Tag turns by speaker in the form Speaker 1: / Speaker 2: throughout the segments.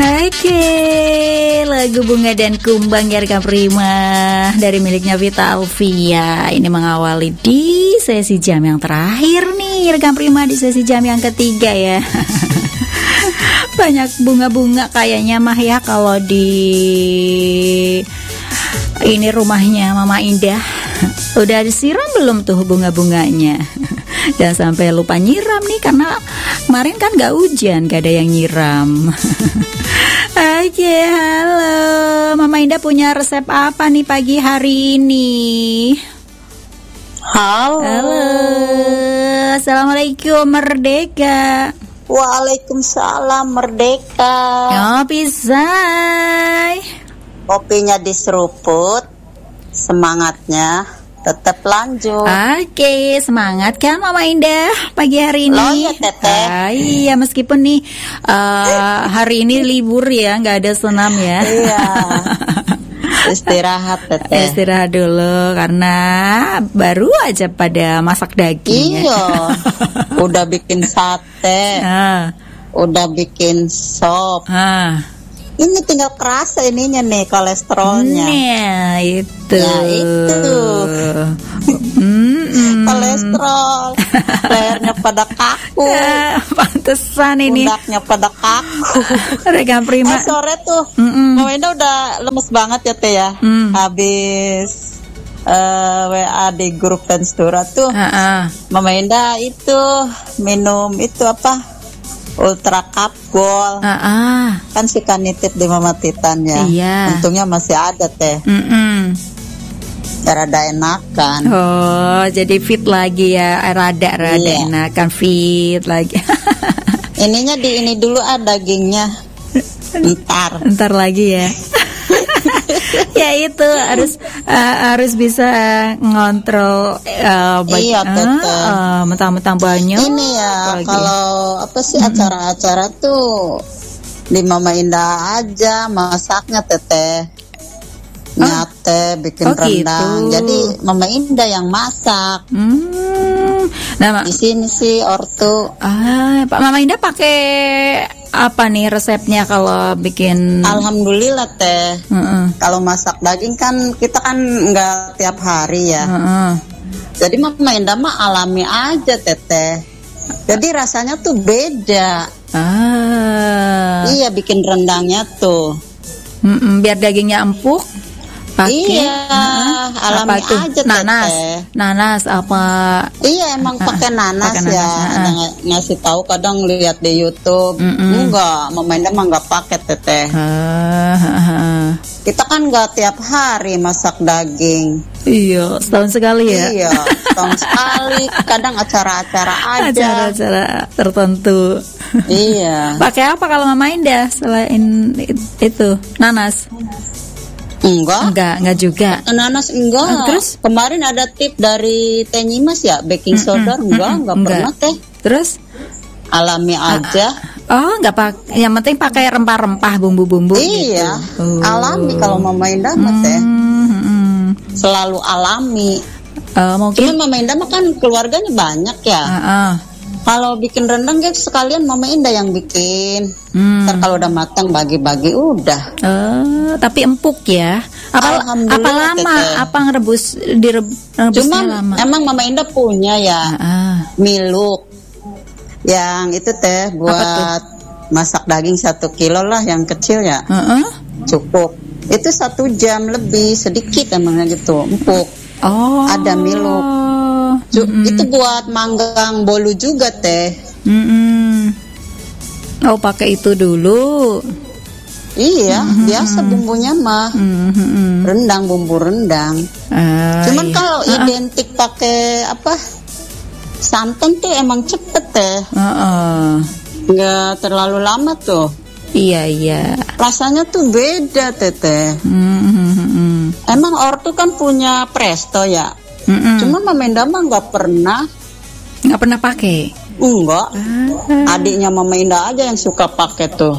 Speaker 1: Oke, lagu Bunga dan Kumbang Erka Prima dari miliknya Vita Alvia. Ini mengawali di sesi jam yang terakhir nih, Erka Prima di sesi jam yang ketiga ya. Banyak bunga-bunga kayaknya mah ya kalau di ini rumahnya Mama Indah. Udah disiram belum tuh bunga-bunganya? Dan sampai lupa nyiram nih karena kemarin kan gak hujan, gak ada yang nyiram. Oke, halo Mama Indah, punya resep apa nih pagi hari ini?
Speaker 2: Halo.
Speaker 1: Assalamualaikum Merdeka.
Speaker 2: Waalaikumsalam Merdeka.
Speaker 1: Ngopi say.
Speaker 2: Kopinya diseruput, semangatnya tetap lanjut.
Speaker 1: Oke, semangat kan Mama Indah pagi hari ini.
Speaker 2: Loh ya Teteh.
Speaker 1: Iya, meskipun nih hari ini libur ya, nggak ada senam ya.
Speaker 2: Iya. Istirahat Teteh.
Speaker 1: Istirahat dulu karena baru aja pada masak daging.
Speaker 2: Iya. Udah bikin sate. Udah bikin sop. Ini tinggal kerasa ininya nih kolesterolnya.
Speaker 1: Nah, itu.
Speaker 2: Ya itu. Kolesterol. Lehernya pada kaku.
Speaker 1: Pantesan ini.
Speaker 2: Pundaknya pada kaku.
Speaker 1: Erka Prima.
Speaker 2: Sore tuh Mama Indah udah lemes banget ya Teh ya. Habis WA di grup Penstura tuh. Mama Indah itu minum itu apa? Ultra Cup Gold. Kan suka nitip di Mama Titan ya.
Speaker 1: Iya.
Speaker 2: Untungnya masih ada Teh. Rada enakan.
Speaker 1: Oh, jadi fit lagi ya. Rada
Speaker 2: Iya.
Speaker 1: enakan, fit lagi.
Speaker 2: Ininya di ini dulu dagingnya. Ntar
Speaker 1: lagi ya. Ya itu harus bisa ngontrol
Speaker 2: iya Teteh.
Speaker 1: mentang-mentang banyak.
Speaker 2: Ini ya kalau apa sih acara-acara tuh di Mama Indah aja masaknya Teteh. Nyate bikin rendang.
Speaker 1: Gitu.
Speaker 2: Jadi Mama Indah yang masak.
Speaker 1: Nah,
Speaker 2: di sini sih ortu.
Speaker 1: Pak Mama Indah pakai apa nih resepnya kalau bikin?
Speaker 2: Alhamdulillah Teh. Kalau masak daging kan kita kan nggak tiap hari ya. Jadi Mama Indah mah alami aja Teteh. Jadi rasanya tuh beda. Iya bikin rendangnya tuh.
Speaker 1: Biar dagingnya empuk. Pakai
Speaker 2: alami aja
Speaker 1: nanas apa?
Speaker 2: Iya emang pakai nanas ya. Ada ngasih tahu kadang lihat di YouTube. Enggak, Mama Indah mah nggak pakai Teteh. Kita kan nggak tiap hari masak daging.
Speaker 1: Iya, setahun sekali ya.
Speaker 2: Iya, setahun sekali. Kadang acara-acara aja.
Speaker 1: Acara-acara tertentu.
Speaker 2: Iya.
Speaker 1: Pakai apa kalau Mama Indah selain itu? Nanas? Enggak juga.
Speaker 2: Nanas enggak.
Speaker 1: Terus?
Speaker 2: Kemarin ada tip dari Teh Nyimas ya, baking soda enggak pernah Teh.
Speaker 1: Terus?
Speaker 2: Alami aja.
Speaker 1: Enggak pakai. Yang penting pakai rempah-rempah, bumbu-bumbu
Speaker 2: iya,
Speaker 1: gitu.
Speaker 2: Alami kalau Mama Indah mah Teh. Selalu alami.
Speaker 1: Mungkin
Speaker 2: cuma Mama Indah mah kan keluarganya banyak ya. Kalau bikin rendang gitu sekalian Mama Indah yang bikin. Ntar kalau udah matang bagi-bagi udah.
Speaker 1: Tapi empuk ya. Apa lama? Teteh. Apa direbusnya
Speaker 2: cuma
Speaker 1: lama?
Speaker 2: Emang Mama Indah punya ya miluk. Yang itu Teh buat masak daging 1 kilo lah yang kecil ya. Cukup. Itu 1 jam lebih sedikit emangnya gitu empuk. Ada miluk. Itu buat manggang bolu juga Teh.
Speaker 1: Pakai itu dulu.
Speaker 2: Iya, biasa bumbunya mah rendang, bumbu rendang. Cuman kalau identik pakai apa santan tuh emang cepet Teh. Nggak terlalu lama tuh.
Speaker 1: Iya.
Speaker 2: Rasanya tuh beda Teteh. Emang ortu kan punya Presto ya. Cuman Mama Indah mah nggak pernah
Speaker 1: pakai.
Speaker 2: Enggak. Adiknya Mama Indah aja yang suka pakai tuh.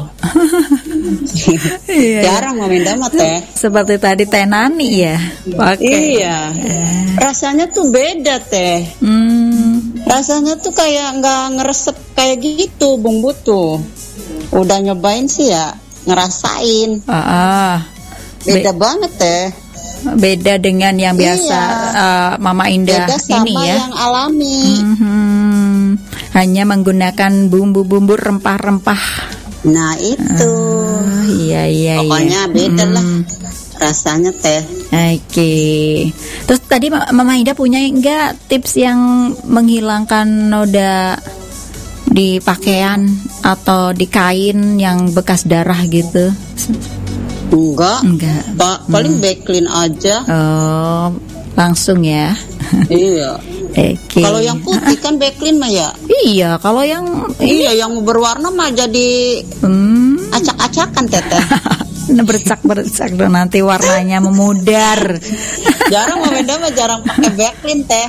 Speaker 2: Jarang Mama Indah mah Teh.
Speaker 1: Seperti tadi Teh Nani ya pakai.
Speaker 2: Iya. Rasanya tuh beda Teh. Rasanya tuh kayak nggak ngeresep kayak gitu bumbu tuh. Udah nyobain sih ya. ngerasain. Beda banget teh.
Speaker 1: Beda dengan yang biasa Mama Indah
Speaker 2: beda sama
Speaker 1: ini ya.
Speaker 2: Yang alami.
Speaker 1: Hanya menggunakan bumbu-bumbu rempah-rempah.
Speaker 2: Nah itu.
Speaker 1: Iya.
Speaker 2: Pokoknya beda lah rasanya teh.
Speaker 1: Oke. Terus tadi Mama Indah punya enggak tips yang menghilangkan noda di pakaian atau di kain yang bekas darah gitu?
Speaker 2: Enggak. Paling backlin aja.
Speaker 1: Oh, langsung ya.
Speaker 2: Iya.
Speaker 1: Okay.
Speaker 2: Kalau yang putih kan backlin mah ya.
Speaker 1: Iya, kalau yang
Speaker 2: yang berwarna mah jadi acak-acakan teteh.
Speaker 1: Bercak-bercak dong, nanti warnanya memudar.
Speaker 2: Jarang mah jarang pakai backlin teh.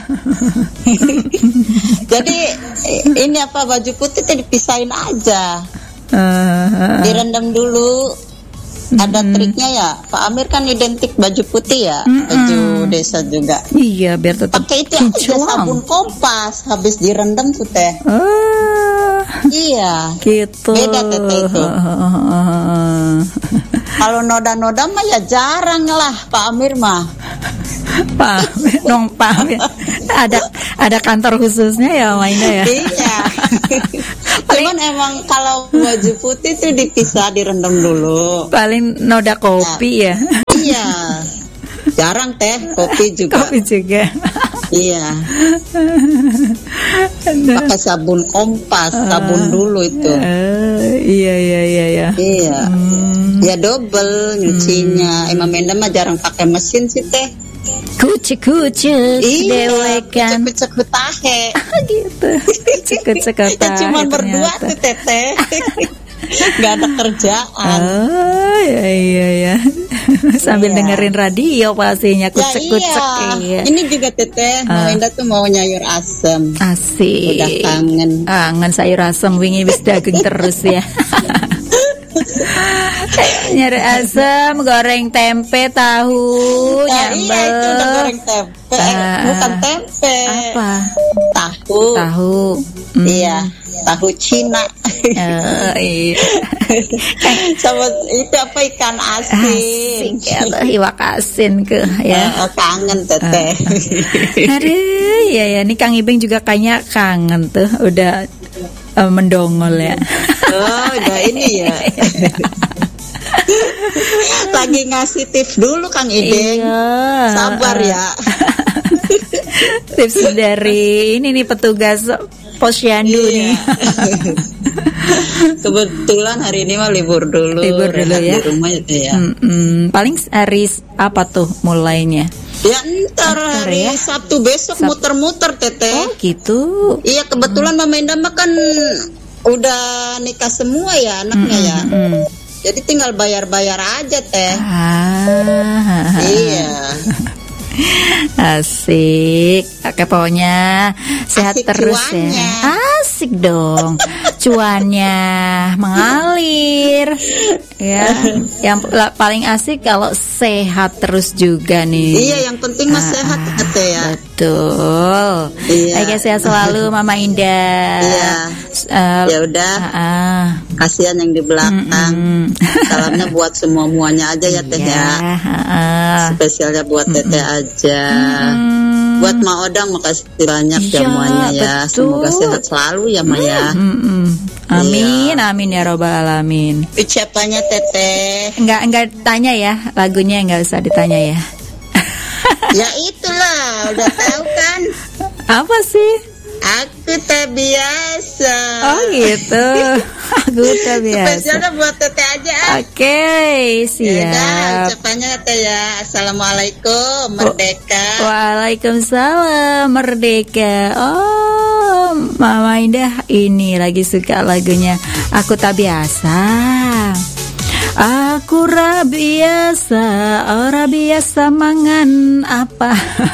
Speaker 2: Jadi ini baju putih teh dipisahin aja. Direndam dulu. Ada triknya ya. Pak Amir kan identik baju putih ya, baju desa juga.
Speaker 1: Iya, biar tetap
Speaker 2: pakai itu sabun kompas habis direndam tuh teh. Iya.
Speaker 1: Gitu.
Speaker 2: Beda teteh itu. Kalau noda-noda mah ya jarang lah Pak Amir mah.
Speaker 1: Pak Amir. Ada kantor khususnya ya mainnya ya.
Speaker 2: Iya. Cuman emang kalau baju putih tuh dipisah, direndam dulu.
Speaker 1: Paling noda kopi ya.
Speaker 2: Iya. Jarang teh, kopi juga. Iya. Pakai sabun kompas, sabun dulu itu.
Speaker 1: Iya.
Speaker 2: Iya. Ya double nyucinya. Emang Menda mah jarang pakai mesin sih teh.
Speaker 1: Kucek dewekan.
Speaker 2: Kucek tahe.
Speaker 1: Gitu. Kucek tahe.
Speaker 2: Cuman berdua tuh teteh. Gak ada kerjaan.
Speaker 1: Iya. Sambil dengerin radio pastinya kucek.
Speaker 2: Iya. Ini juga teteh, Menda tuh mau nyayur asem.
Speaker 1: Asik.
Speaker 2: Udah kangen
Speaker 1: sayur asem, wingi wis daging terus ya. Nyari asam, goreng tempe, tahu, nyambel.
Speaker 2: Iya, itu udah goreng tempe. Bukan tempe.
Speaker 1: Apa?
Speaker 2: Tahu. Iya, tahu Cina.
Speaker 1: Iya.
Speaker 2: Sama itu ikan asin.
Speaker 1: Iwak asin ya.
Speaker 2: Kangen teteh.
Speaker 1: Aduh, ya ini Kang Ibing juga kayaknya kangen tuh, udah mendongol ya.
Speaker 2: Udah ini ya. Lagi ngasih tips dulu Kang Ibing. Sabar ya.
Speaker 1: Tips dari ini nih petugas posyandu nih.
Speaker 2: Kebetulan hari ini mah libur dulu
Speaker 1: ya
Speaker 2: di rumah itu ya.
Speaker 1: Paling hari apa tuh mulainya?
Speaker 2: Ya ntar hari Sabtu besok muter-muter teteh.
Speaker 1: Oh gitu.
Speaker 2: Iya kebetulan Mama Indah mah kan udah nikah semua ya anaknya ya. Jadi tinggal bayar-bayar aja teh. Iya.
Speaker 1: Asik. Oke, pokoknya sehat asik terus cuannya. Ya. Asik dong. Cuannya mengalir. Ya. Yang paling asik kalau sehat terus juga nih.
Speaker 2: Iya, yang penting mas sehat ya.
Speaker 1: Betul.
Speaker 2: Iya.
Speaker 1: Oke, sehat selalu Mama Indah.
Speaker 2: Iya. Ya udah. Kasihan yang di belakang. Salamnya buat semuanya aja ya teh ya. Spesialnya buat teteh aja. Buat Ma Odang makasih banyak jamuannya ya. Betul. Semoga sehat selalu ya Maya.
Speaker 1: Amin, amin ya robbal alamin.
Speaker 2: Ucapannya teteh.
Speaker 1: Enggak tanya ya, lagunya enggak usah ditanya ya.
Speaker 2: Ya itulah, udah tahu kan.
Speaker 1: Apa sih?
Speaker 2: Aku tak biasa.
Speaker 1: Oh gitu. Aku tak biasa.
Speaker 2: Spesialnya buat teteh aja.
Speaker 1: Oke, siap.
Speaker 2: Ya, ucapannya teh ya. Assalamualaikum, merdeka.
Speaker 1: Waalaikumsalam, merdeka. Oh, Mama Indah ini lagi suka lagunya Aku Tak Biasa. Aku rabiasa, ora biasa mangan apa.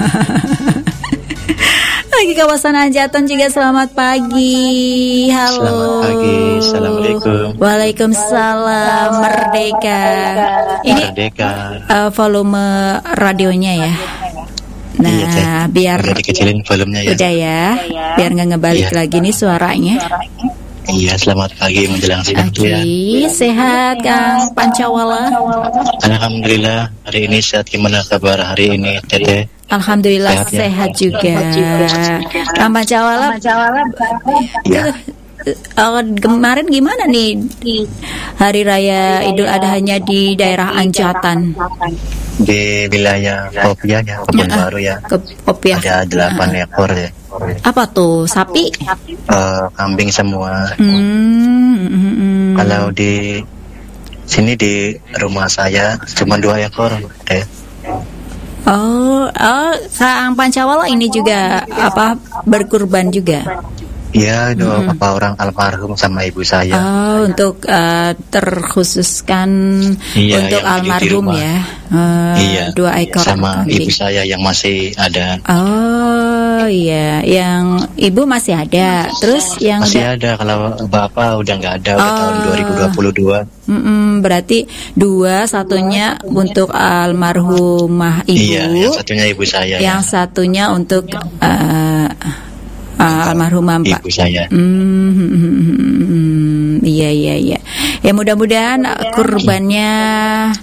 Speaker 1: Lagi kawasan Anjatan juga selamat pagi. Halo.
Speaker 3: Selamat pagi. Assalamualaikum.
Speaker 1: Waalaikumsalam. Merdeka. Ini
Speaker 3: Merdeka.
Speaker 1: Volume radionya ya. Nah, iya, biar
Speaker 3: dikecilin volumenya ya.
Speaker 1: Udah ya. Biar nggak ngebalik lagi nih suaranya.
Speaker 3: Iya, selamat pagi menjelang siang ya.
Speaker 1: Sehat Kang Pancawala?
Speaker 3: Alhamdulillah, hari ini sehat. Gimana kabar hari ini, Teteh?
Speaker 1: Alhamdulillah sehat juga. Kang Pancawala,
Speaker 3: Ya.
Speaker 1: Kemarin gimana nih Hari Raya Idul Adhanya di daerah Anjatan?
Speaker 3: Di wilayah Kopiah ya, Kebun Baru ya.
Speaker 1: Kopiah.
Speaker 3: Ada 8 ekor ya.
Speaker 1: Apa tuh? Sapi?
Speaker 3: Kambing semua. Kalau di sini di rumah saya cuma 2 ekor.
Speaker 1: Kang Pancawala ini juga berkurban juga?
Speaker 3: Iya, beberapa orang almarhum sama ibu saya.
Speaker 1: Untuk terkhususkan untuk almarhum ya.
Speaker 3: Iya.
Speaker 1: 2 ekor
Speaker 3: sama
Speaker 1: kambing.
Speaker 3: Ibu saya yang masih ada.
Speaker 1: Oh iya, yang ibu masih ada. Terus yang
Speaker 3: masih ada. Kalau bapak udah nggak ada, udah tahun 2022.
Speaker 1: Berarti 2, satunya untuk almarhumah ibu.
Speaker 3: Iya, yang satunya ibu saya.
Speaker 1: Yang satunya untuk almarhumah
Speaker 3: ibu saya.
Speaker 1: Iya. Ya mudah-mudahan kurbannya